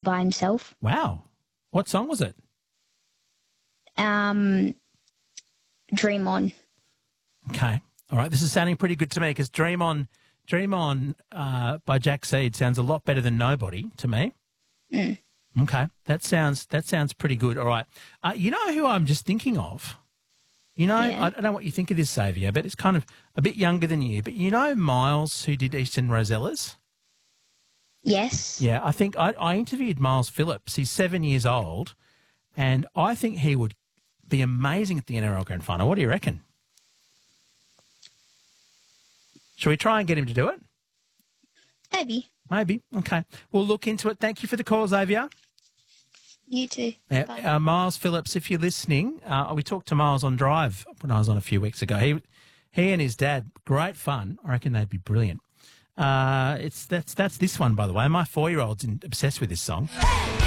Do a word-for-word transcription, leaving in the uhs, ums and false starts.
by himself. Wow. What song was it? Um, Dream On. Okay. All right. This is sounding pretty good to me because Dream On, Dream On uh, by Jack Seed sounds a lot better than Nobody to me. Mm. Okay. That sounds that sounds pretty good. All right. Uh, you know who I'm just thinking of? You know, Yeah. I don't know what you think of this, Xavier, but it's kind of a bit younger than you. But you know Miles, who did Eastern Rosellas? Yes. Yeah, I think I, I interviewed Miles Phillips. He's seven years old, and I think he would be amazing at the N R L Grand Final. What do you reckon? Shall we try and get him to do it? Maybe. Maybe. Okay. We'll look into it. Thank you for the call, Xavier. You too. Uh, Bye. uh, Miles Phillips, if you're listening, uh, we talked to Miles on Drive when I was on a few weeks ago. He, he and his dad, great fun. I reckon they'd be brilliant. Uh, it's that's that's this one, by the way. My four-year-old's in, obsessed with this song.